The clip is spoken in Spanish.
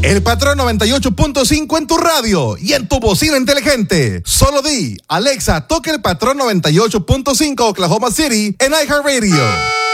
El Patrón 98.5 en tu radio y en tu bocina inteligente. Solo di, Alexa, toca el Patrón 98.5 Oklahoma City en iHeartRadio.